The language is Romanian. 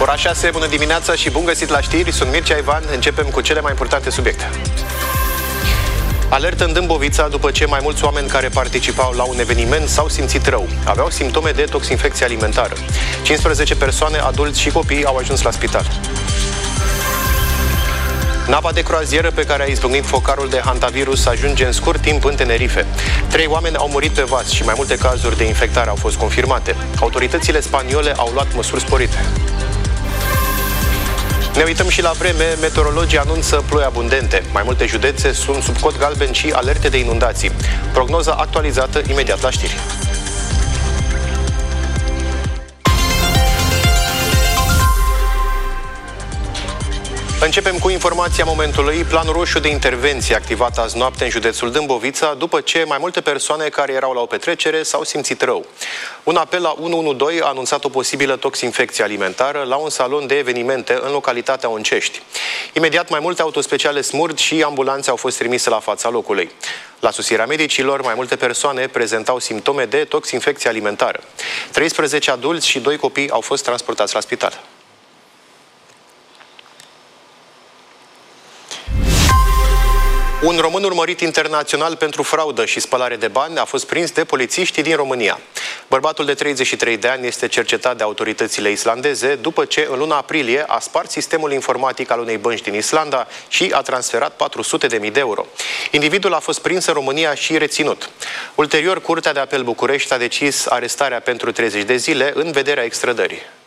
Ora 6, bună dimineața și bun găsit la știri, sunt Mircea Ivan, începem cu cele mai importante subiecte. Alertă în Dâmbovița după ce mai mulți oameni care participau la un eveniment s-au simțit rău. Aveau simptome de toxinfecție alimentară. 15 persoane, adulți și copii, au ajuns la spital. Nava de croazieră pe care a izbucnit focarul de hantavirus ajunge în scurt timp în Tenerife. 3 oameni au murit pe vas și mai multe cazuri de infectare au fost confirmate. Autoritățile spaniole au luat măsuri sporite. Ne uităm și la vreme, meteorologii anunță ploi abundente. Mai multe județe sunt sub cod galben și alerte de inundații. Prognoza actualizată imediat la știri. Începem cu informația momentului. Planul roșu de intervenție activat azi noapte în județul Dâmbovița după ce mai multe persoane care erau la o petrecere s-au simțit rău. Un apel la 112 a anunțat o posibilă toxinfecție alimentară la un salon de evenimente în localitatea Oncești. Imediat mai multe autospeciale SMURD și ambulanțe au fost trimise la fața locului. La sosirea medicilor, mai multe persoane prezentau simptome de toxinfecție alimentară. 13 adulți și 2 copii au fost transportați la spital. Un român urmărit internațional pentru fraudă și spălare de bani a fost prins de polițiștii din România. Bărbatul de 33 de ani este cercetat de autoritățile islandeze după ce în luna aprilie a spart sistemul informatic al unei bănci din Islanda și a transferat 400.000 de euro. Individul a fost prins în România și reținut. Ulterior, Curtea de Apel București a decis arestarea pentru 30 de zile în vederea extrădării.